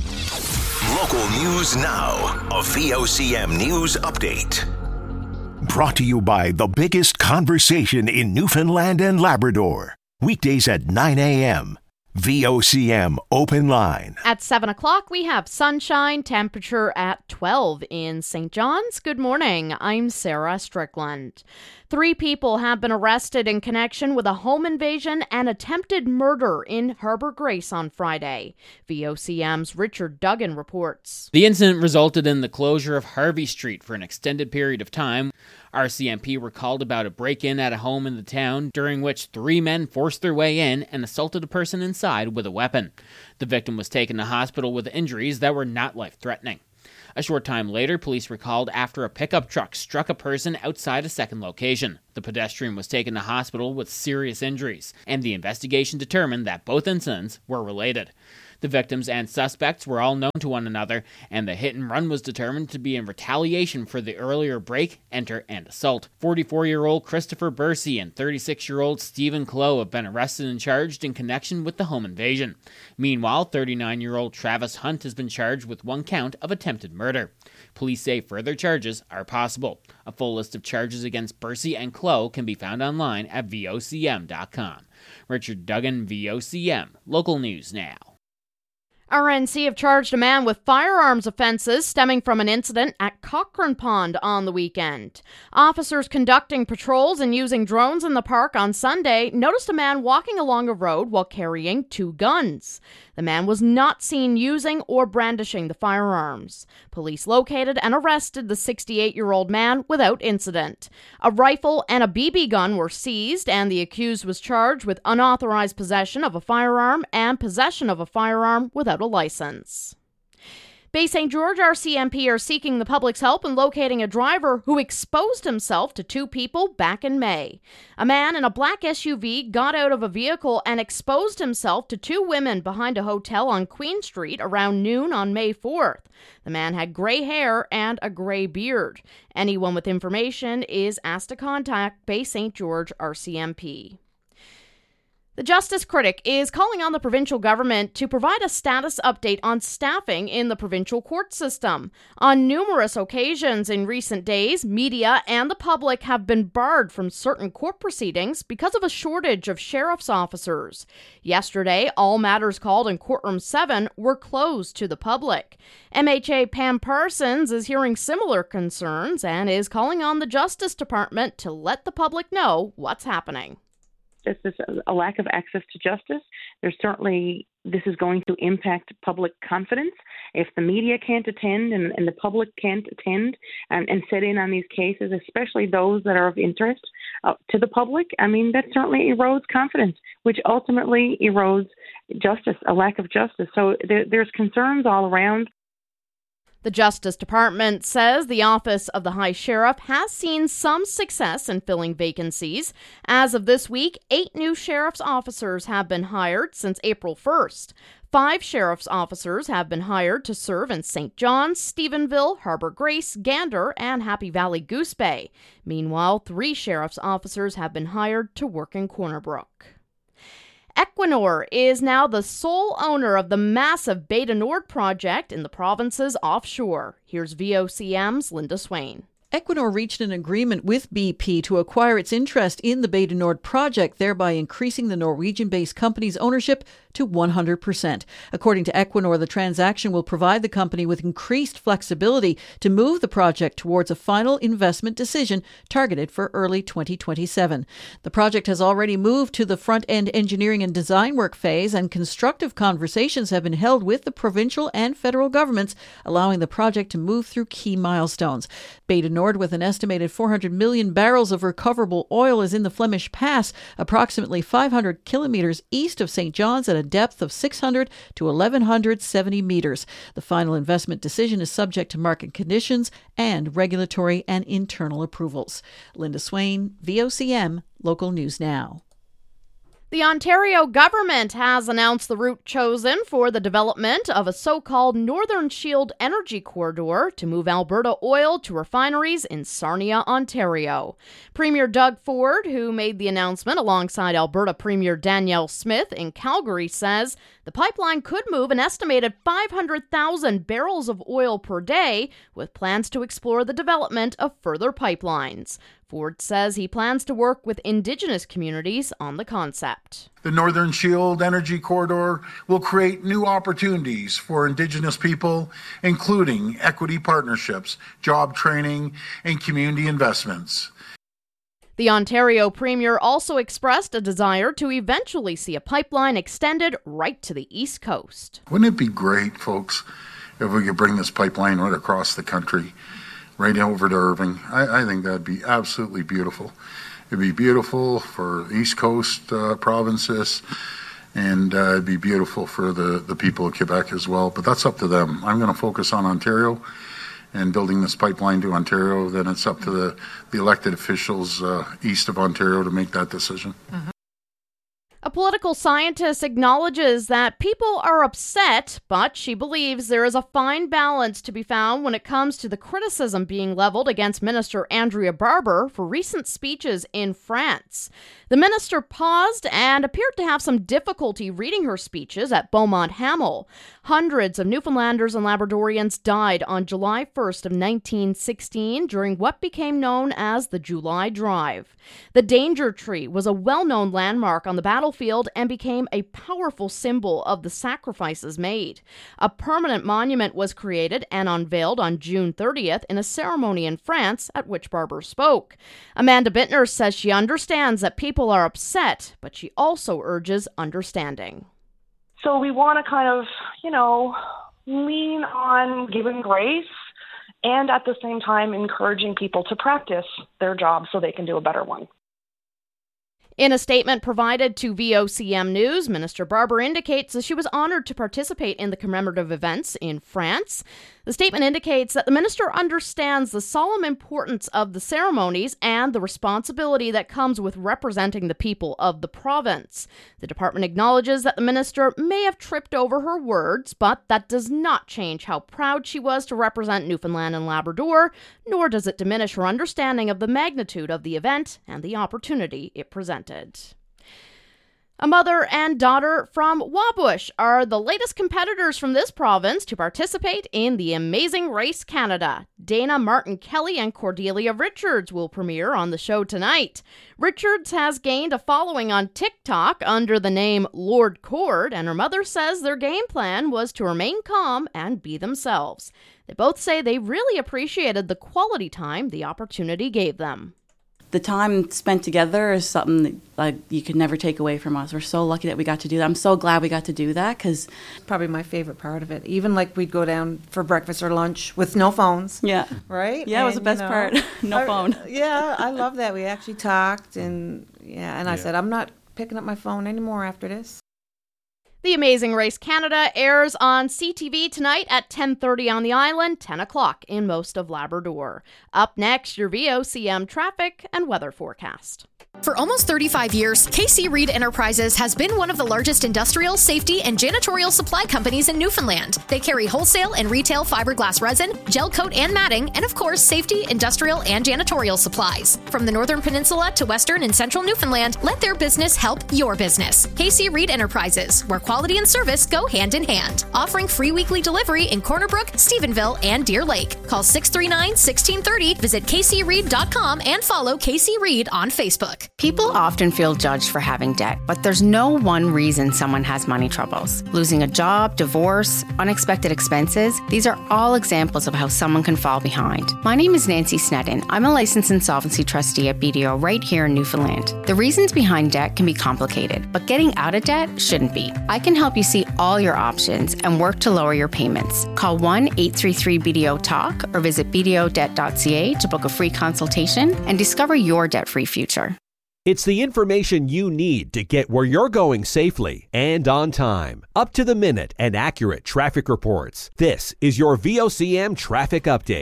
D: Local news now, a V O C M news update. Brought to you by the biggest conversation in Newfoundland and Labrador. Weekdays at nine a.m. V O C M Open Line.
E: At seven o'clock, we have sunshine, temperature at twelve in Saint John's. Good morning. I'm Sarah Strickland. Three people have been arrested in connection with a home invasion and attempted murder in Harbour Grace on Friday. V O C M's Richard Duggan reports.
G: The incident resulted in the closure of Harvey Street for an extended period of time. R C M P were called about a break-in at a home in the town, during which three men forced their way in and assaulted a person inside with a weapon. The victim was taken to hospital with injuries that were not life-threatening. A short time later, police were called after a pickup truck struck a person outside a second location. The pedestrian was taken to hospital with serious injuries, and the investigation determined that both incidents were related. The victims and suspects were all known to one another, and the hit and run was determined to be in retaliation for the earlier break, enter, and assault. forty-four-year-old Christopher Bursey and thirty-six-year-old Stephen Clow have been arrested and charged in connection with the home invasion. Meanwhile, thirty-nine-year-old Travis Hunt has been charged with one count of attempted murder. Police say further charges are possible. A full list of charges against Bursey and Clow can be found online at V O C M dot com. Richard Duggan, V O C M, Local News Now.
E: R N C have charged a man with firearms offenses stemming from an incident at Cochrane Pond on the weekend. Officers conducting patrols and using drones in the park on Sunday noticed a man walking along a road while carrying two guns. The man was not seen using or brandishing the firearms. Police located and arrested the sixty-eight-year-old man without incident. A rifle and a B B gun were seized, and the accused was charged with unauthorized possession of a firearm and possession of a firearm without a license. Bay Saint George R C M P are seeking the public's help in locating a driver who exposed himself to two people back in May. A man in a black S U V got out of a vehicle and exposed himself to two women behind a hotel on Queen Street around noon on May fourth. The man had gray hair and a gray beard. Anyone with information is asked to contact Bay Saint George R C M P. The Justice Critic is calling on the provincial government to provide a status update on staffing in the provincial court system. On numerous occasions in recent days, media and the public have been barred from certain court proceedings because of a shortage of sheriff's officers. Yesterday, all matters called in Courtroom seven were closed to the public. M H A Pam Parsons is hearing similar concerns and is calling on the Justice Department to let the public know what's happening.
B: This is a lack of access to justice. There's certainly, this is going to impact public confidence. If the media can't attend and, and the public can't attend and, and sit in on these cases, especially those that are of interest uh, to the public, I mean, that certainly erodes confidence, which ultimately erodes justice, a lack of justice. So there, there's concerns all around.
E: The Justice Department says the Office of the High Sheriff has seen some success in filling vacancies. As of this week, eight new sheriff's officers have been hired since April first. Five sheriff's officers have been hired to serve in Saint John's, Stephenville, Harbour Grace, Gander, and Happy Valley Goose Bay. Meanwhile, three sheriff's officers have been hired to work in Corner Brook. Equinor is now the sole owner of the massive Bay du Nord project in the province's offshore. Here's V O C M's Linda Swain.
F: Equinor reached an agreement with B P to acquire its interest in the Bay du Nord project, thereby increasing the Norwegian-based company's ownership to one hundred percent. According to Equinor, the transaction will provide the company with increased flexibility to move the project towards a final investment decision targeted for early twenty twenty-seven. The project has already moved to the front-end engineering and design work phase, and constructive conversations have been held with the provincial and federal governments, allowing the project to move through key milestones. Bay du Nord, with an estimated four hundred million barrels of recoverable oil, is in the Flemish Pass, approximately five hundred kilometers east of Saint John's at a depth of six hundred to eleven seventy meters. The final investment decision is subject to market conditions and regulatory and internal approvals. Linda Swain, V O C M, Local News Now.
E: The Ontario government has announced the route chosen for the development of a so-called Northern Shield energy corridor to move Alberta oil to refineries in Sarnia, Ontario. Premier Doug Ford, who made the announcement alongside Alberta Premier Danielle Smith in Calgary, says the pipeline could move an estimated five hundred thousand barrels of oil per day, with plans to explore the development of further pipelines. Ford says he plans to work with Indigenous communities on the concept.
H: The Northern Shield Energy Corridor will create new opportunities for Indigenous people, including equity partnerships, job training, and community investments.
E: The Ontario Premier also expressed a desire to eventually see a pipeline extended right to the East Coast.
H: Wouldn't it be great, folks, if we could bring this pipeline right across the country, right over to Irving? I, I think that'd be absolutely beautiful. It'd be beautiful for East Coast uh, provinces, and uh, it'd be beautiful for the, the people of Quebec as well. But that's up to them. I'm going to focus on Ontario and building this pipeline to Ontario. Then it's up to the, the elected officials uh, east of Ontario to make that decision.
E: Mm-hmm. A political scientist acknowledges that people are upset, but she believes there is a fine balance to be found when it comes to the criticism being leveled against Minister Andrea Barber for recent speeches in France. The minister paused and appeared to have some difficulty reading her speeches at Beaumont Hamel. Hundreds of Newfoundlanders and Labradorians died on July first of nineteen sixteen during what became known as the July Drive. The Danger Tree was a well-known landmark on the battlefield and became a powerful symbol of the sacrifices made. A permanent monument was created and unveiled on June thirtieth in a ceremony in France at which Barber spoke. Amanda Bittner says she understands that people are upset, but she also urges understanding.
I: So we want to kind of, you know, lean on giving grace and at the same time encouraging people to practice their job so they can do a better one.
E: In a statement provided to V O C M News, Minister Barber indicates that she was honored to participate in the commemorative events in France. The statement indicates that the minister understands the solemn importance of the ceremonies and the responsibility that comes with representing the people of the province. The department acknowledges that the minister may have tripped over her words, but that does not change how proud she was to represent Newfoundland and Labrador, nor does it diminish her understanding of the magnitude of the event and the opportunity it presented. A mother and daughter from Wabush are the latest competitors from this province to participate in the Amazing Race Canada. Dana Martin-Kelly and Cordelia Richards will premiere on the show tonight. Richards has gained a following on TikTok under the name Lord Cord, and her mother says their game plan was to remain calm and be themselves. They both say they really appreciated the quality time the opportunity gave them.
J: The time spent together is something that like you could never take away from us. We're so lucky that we got to do that. I'm so glad we got to do that because
X: probably my favorite part of it. Even like we'd go down for breakfast or lunch with no phones.
J: Yeah.
X: Right?
J: Yeah, and, it was the best you know, part. No
X: I,
J: phone.
X: Yeah, I love that. We actually talked and yeah, and I
C: yeah.
X: said, I'm not picking up my phone anymore after this.
E: The Amazing Race Canada airs on C T V tonight at ten thirty on the island, ten o'clock in most of Labrador. Up next, your V O C M traffic and weather forecast.
O: For almost thirty-five years, K C Reed Enterprises has been one of the largest industrial, safety, and janitorial supply companies in Newfoundland. They carry wholesale and retail fiberglass resin, gel coat and matting, and of course, safety, industrial, and janitorial supplies. From the Northern Peninsula to Western and Central Newfoundland, let their business help your business. K C Reed Enterprises, where quality and service go hand in hand. Offering free weekly delivery in Corner Brook, Stephenville, and Deer Lake. Call six three nine, one six three zero, visit k c reed dot com, and follow K C Reed on Facebook.
Q: People often feel judged for having debt, but there's no one reason someone has money troubles. Losing a job, divorce, unexpected expenses, these are all examples of how someone can fall behind. My name is Nancy Sneddon. I'm a licensed insolvency trustee at B D O right here in Newfoundland. The reasons behind debt can be complicated, but getting out of debt shouldn't be. I can help you see all your options and work to lower your payments. Call one eight three three B D O talk or visit b d o debt dot c a to book a free consultation and discover your debt-free future.
K: It's the information you need to get where you're going safely and on time. Up to the minute and accurate traffic reports. This is your V O C M Traffic Update.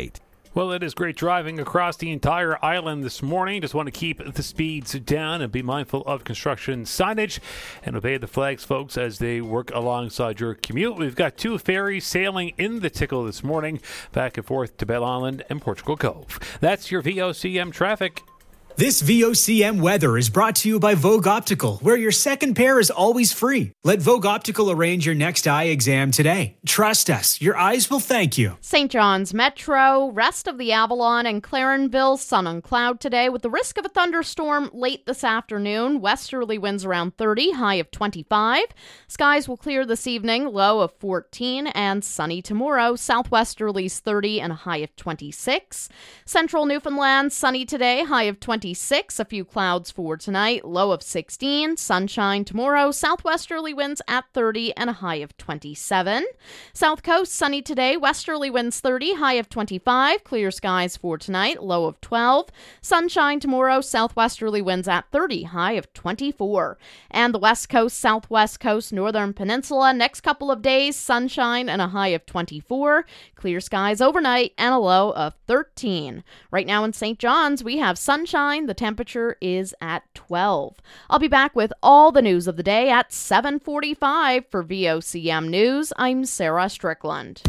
C: Well, it is great driving across the entire island this morning. Just want to keep the speeds down and be mindful of construction signage and obey the flags, folks, as they work alongside your commute. We've got two ferries sailing in the Tickle this morning, back and forth to Bell Island and Portugal Cove. That's your V O C M traffic.
L: This V O C M weather is brought to you by Vogue Optical, where your second pair is always free. Let Vogue Optical arrange your next eye exam today. Trust us, your eyes will thank you.
E: Saint John's Metro, rest of the Avalon and Clarenville, sun and cloud today with the risk of a thunderstorm late this afternoon. Westerly winds around thirty, high of twenty-five. Skies will clear this evening, low of fourteen, and sunny tomorrow. Southwesterlies thirty and a high of twenty-six. Central Newfoundland, sunny today, high of twenty-six. A few clouds for tonight, low of sixteen. Sunshine tomorrow. Southwesterly winds at thirty and a high of twenty-seven. South Coast, sunny today. Westerly winds thirty, high of twenty-five. Clear skies for tonight, low of twelve. Sunshine tomorrow. Southwesterly winds at thirty, high of twenty-four. And the West Coast, Southwest Coast, Northern Peninsula, next couple of days, sunshine and a high of twenty-four. Clear skies overnight and a low of thirteen. Right now in Saint John's, we have sunshine. The temperature is at twelve. I'll be back with all the news of the day at seven forty-five. For V O C M News, I'm Sarah Strickland.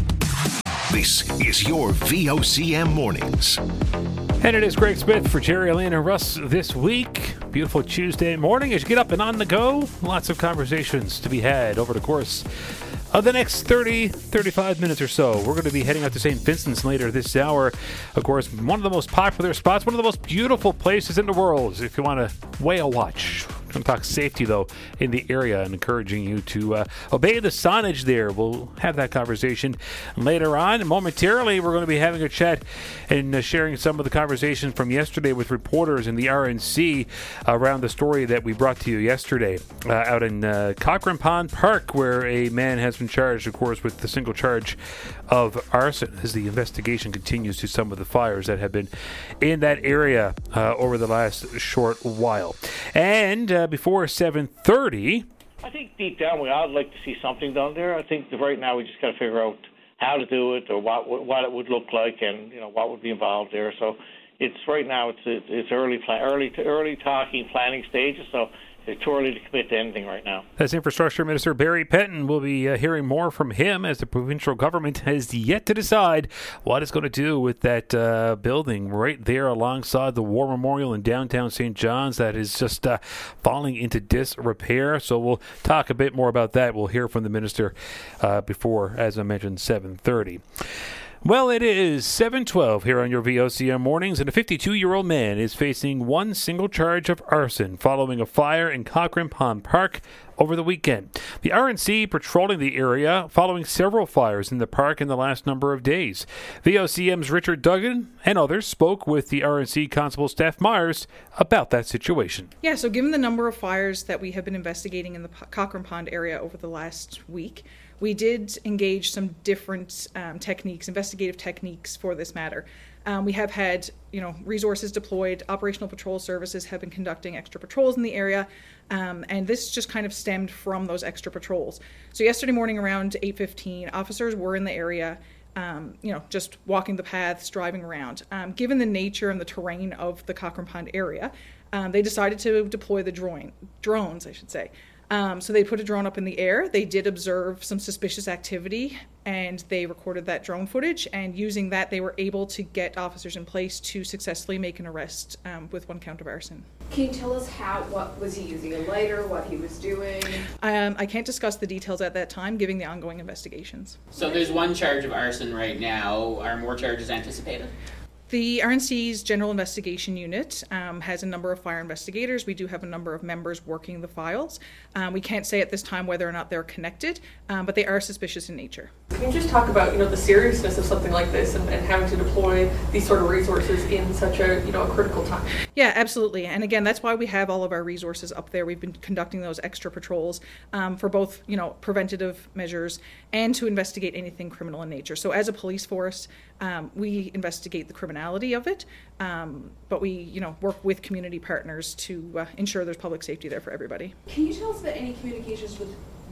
D: This is your V O C M Mornings.
C: And it is Greg Smith for Jerry, Elaine, and Russ this week. Beautiful Tuesday morning as you get up and on the go. Lots of conversations to be had over the course of the next thirty, thirty-five minutes or so. We're going to be heading out to Saint Vincent's later this hour. Of course, one of the most popular spots, one of the most beautiful places in the world if you want a whale watch. We're going to talk safety, though, in the area and encouraging you to uh, obey the signage there. We'll have that conversation later on. Momentarily, we're going to be having a chat and uh, sharing some of the conversations from yesterday with reporters in the R N C around the story that we brought to you yesterday uh, out in uh, Cochrane Pond Park, where a man has been charged, of course, with the single charge of arson as the investigation continues to some of the fires that have been in that area uh, over the last short while. And uh, before seven thirty,
M: I think deep down we all like to see something done there. I think that right now we just got to figure out how to do it or what what it would look like and you know what would be involved there. So it's right now it's it's early early to early talking planning stages. So it's too early to commit to anything right now.
C: That's Infrastructure Minister Barry Penton. We'll be uh, hearing more from him as the provincial government has yet to decide what it's going to do with that uh, building right there alongside the War Memorial in downtown Saint John's that is just uh, falling into disrepair. So we'll talk a bit more about that. We'll hear from the minister uh, before, as I mentioned, seven thirty. Well, it is seven twelve here on your V O C M Mornings, and a fifty-two-year-old man is facing one single charge of arson following a fire in Cochrane Pond Park over the weekend. The R N C patrolling the area following several fires in the park in the last number of days. V O C M's Richard Duggan and others spoke with the R N C Constable Steph Myers about that situation.
N: Yeah, so given the number of fires that we have been investigating in the Cochrane Pond area over the last week, we did engage some different um, techniques, investigative techniques for this matter. Um, we have had, you know, resources deployed. Operational Patrol Services have been conducting extra patrols in the area, um, and this just kind of stemmed from those extra patrols. So yesterday morning around eight fifteen, officers were in the area, um, you know, just walking the paths, driving around. Um, given the nature and the terrain of the Cochrane Pond area, um, they decided to deploy the drone, drones, I should say. Um, so they put a drone up in the air. They did observe some suspicious activity, and they recorded that drone footage. And using that, they were able to get officers in place to successfully make an arrest um, with one count of arson.
P: Can you tell us how, what was he using, a lighter, what he was doing?
N: Um, I can't discuss the details at that time, given the ongoing investigations.
G: So there's one charge of arson right now. Are more charges anticipated?
N: The R N C's General Investigation Unit um, has a number of fire investigators. We do have a number of members working the files. Um, we can't say at this time whether or not they're connected, um, but they are suspicious in nature.
P: Can you just talk about, you know, the seriousness of something like this and, and having to deploy these sort of resources in such a, you know, a critical time?
N: Yeah, absolutely. And again, that's why we have all of our resources up there. We've been conducting those extra patrols um, for both, you know, preventative measures and to investigate anything criminal in nature. So as a police force, um, we investigate the criminality of it, um, but we, you know, work with community partners to uh, ensure there's public safety there for everybody.
P: Can you tell us about any communications with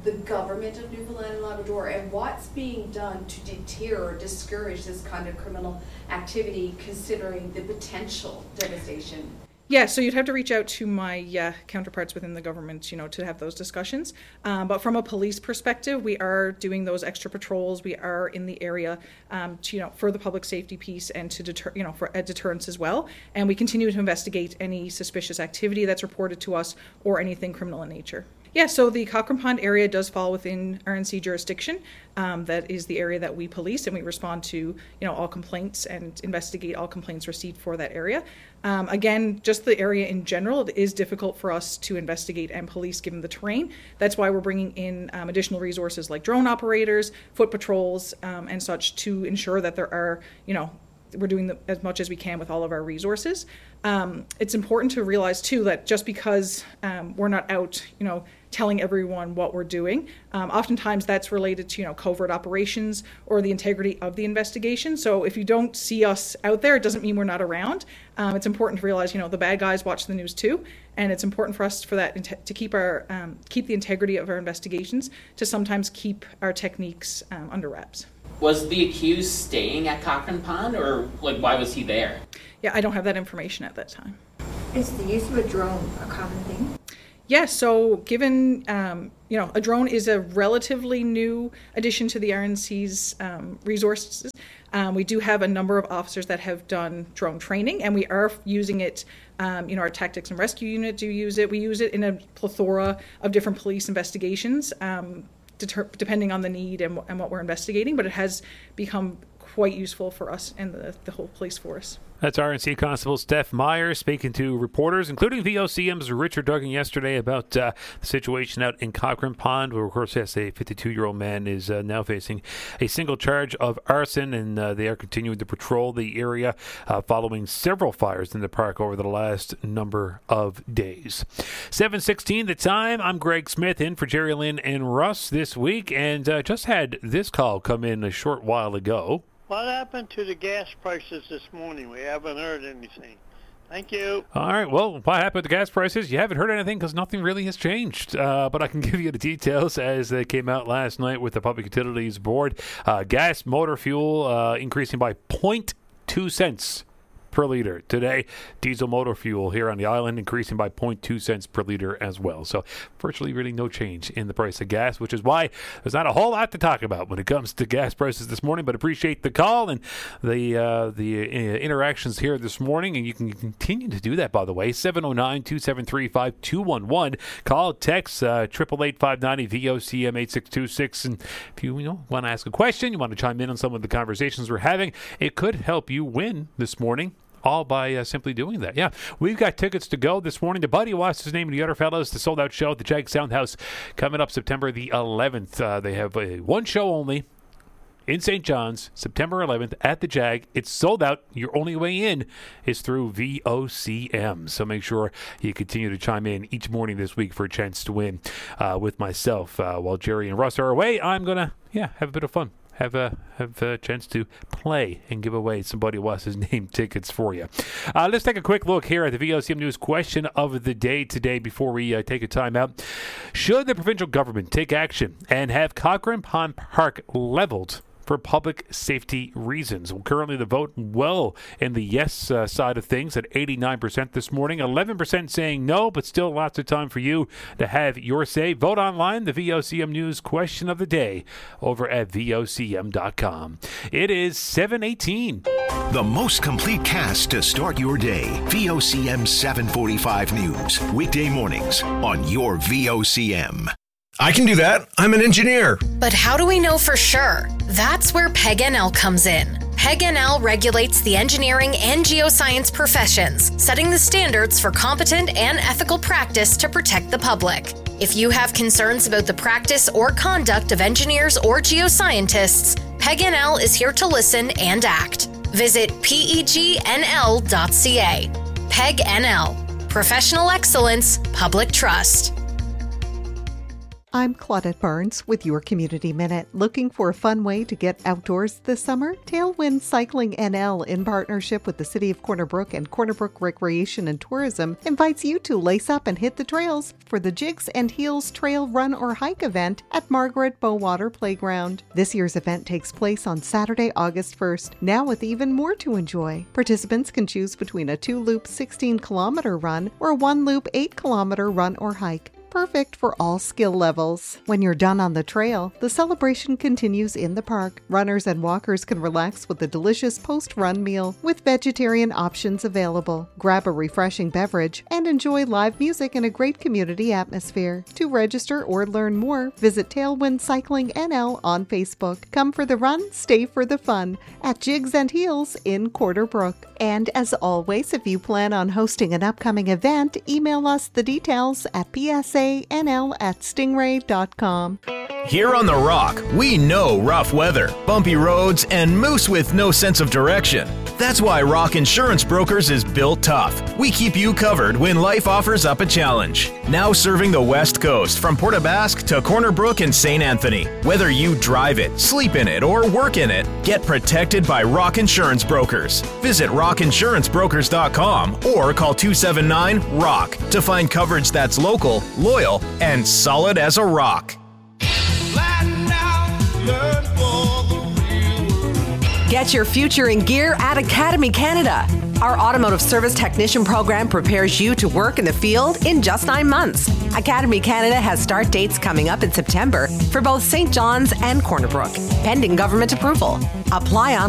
R: the government of Newfoundland and Labrador, and what's being done to deter or discourage this kind of criminal activity, considering the potential devastation?
N: Yeah, so you'd have to reach out to my uh, counterparts within the government, you know, to have those discussions. Um, but from a police perspective, we are doing those extra patrols. We are in the area, um, to, you know, for the public safety piece and to deter, you know, for a deterrence as well. And we continue to investigate any suspicious activity that's reported to us or anything criminal in nature. Yeah, so the Cochrane Pond area does fall within R N C jurisdiction. Um, that is the area that we police, and we respond to, you know, all complaints and investigate all complaints received for that area. Um, again, just the area in general, it is difficult for us to investigate and police given the terrain. That's why we're bringing in um, additional resources like drone operators, foot patrols, um, and such to ensure that there are, you know, we're doing the, as much as we can with all of our resources. Um, it's important to realize too that just because um, we're not out, you know, telling everyone what we're doing, um, oftentimes that's related to, you know, covert operations or the integrity of the investigation. So if you don't see us out there, it doesn't mean we're not around. Um, it's important to realize, you know, the bad guys watch the news too, and it's important for us for that to keep our um, keep the integrity of our investigations, to sometimes keep our techniques um, under wraps.
G: Was the accused staying at Cochrane Pond, or like why was he there?
N: Yeah, I don't have that information at that time.
S: Is the use of a drone a common thing?
N: Yeah, so given, um, you know, a drone is a relatively new addition to the R N C's um, resources. Um, we do have a number of officers that have done drone training, and we are using it. Um, you know, our tactics and rescue unit do use it. We use it in a plethora of different police investigations, um, deter- depending on the need and, and what we're investigating. But it has become quite useful for us and the, the whole police force.
C: That's R N C Constable Steph Meyer speaking to reporters, including V O C M's Richard Duggan yesterday about uh, the situation out in Cochrane Pond, where, of course, yes, a fifty-two-year-old man is uh, now facing a single charge of arson, and uh, they are continuing to patrol the area uh, following several fires in the park over the last number of days. seven sixteen the time. I'm Greg Smith in for Jerry Lynn and Russ this week, and uh, just had this call come in a short while ago.
T: What happened to the gas prices this morning? We haven't heard anything. Thank you.
C: All right. Well, what happened to gas prices? You haven't heard anything because nothing really has changed. Uh, but I can give you the details as they came out last night with the Public Utilities Board. Uh, gas motor fuel uh, increasing by zero point two cents per liter today. Diesel motor fuel here on the island increasing by zero point two cents per liter as well. So virtually really no change in the price of gas, which is why there's not a whole lot to talk about when it comes to gas prices this morning. But appreciate the call and the uh, the uh, interactions here this morning, and you can continue to do that, by the way. seven oh nine, two seven three, five two one one. Call, text uh, eight eight eight, five nine zero, V O C M eight six two six. And if you, you know, want to ask a question, you want to chime in on some of the conversations we're having, it could help you win this morning, all by uh, simply doing that. Yeah, we've got tickets to go this morning to Buddy, what's his name, and the other fellows, the sold-out show at the Jag Soundhouse coming up September the eleventh. Uh, they have a one show only in Saint John's, September eleventh at the Jag. It's sold out. Your only way in is through V O C M. So make sure you continue to chime in each morning this week for a chance to win uh, with myself. Uh, while Jerry and Russ are away, I'm going to, yeah, have a bit of fun. Have a have a chance to play and give away somebody what's his name tickets for you. Uh, let's take a quick look here at the V O C M News question of the day today before we uh, take a time out. Should the provincial government take action and have Cochrane Pond Park leveled for public safety reasons? Well, currently the vote well in the yes uh, side of things at eighty-nine percent this morning, eleven percent saying no, but still lots of time for you to have your say. Vote online, the V O C M News question of the day over at V O C M dot com. It is seven eighteen.
D: The most complete cast to start your day. V O C M seven forty-five News. Weekday mornings on your V O C M.
U: I can do that. I'm an engineer.
O: But how do we know for sure? That's where P E G N L comes in. P E G N L regulates the engineering and geoscience professions, setting the standards for competent and ethical practice to protect the public. If you have concerns about the practice or conduct of engineers or geoscientists, P E G N L is here to listen and act. Visit P E G N L dot C A. P E G N L. Professional excellence, public trust.
A: I'm Claudette Barnes with your Community Minute. Looking for a fun way to get outdoors this summer? Tailwind Cycling N L, in partnership with the City of Corner Brook and Corner Brook Recreation and Tourism, invites you to lace up and hit the trails for the Jigs and Heels Trail Run or Hike event at Margaret Bowater Playground. This year's event takes place on Saturday, August first, now with even more to enjoy. Participants can choose between a two-loop sixteen kilometer run or a one-loop eight kilometer run or hike. Perfect for all skill levels. When you're done on the trail, the celebration continues in the park. Runners and walkers can relax with a delicious post-run meal with vegetarian options available. Grab a refreshing beverage and enjoy live music in a great community atmosphere. To register or learn more, visit Tailwind Cycling N L on Facebook. Come for the run, stay for the fun at Jigs and Heels in Corner Brook. And as always, if you plan on hosting an upcoming event, email us the details at P S A N L at stingray dot com.
U: Here on The Rock, we know rough weather, bumpy roads, and moose with no sense of direction. That's why Rock Insurance Brokers is built tough. We keep you covered when life offers up a challenge. Now serving the West Coast from Port aux Basques to Corner Brook and Saint Anthony. Whether you drive it, sleep in it, or work in it, get protected by Rock Insurance Brokers. Visit rock insurance brokers dot com or call two seven nine ROCK to find coverage that's local, loyal, and solid as a rock.
B: Get your future in gear at Academy Canada. Our automotive service technician program prepares you to work in the field in just nine months. Academy Canada has start dates coming up in September for both Saint John's and Corner Brook, pending government approval. Apply online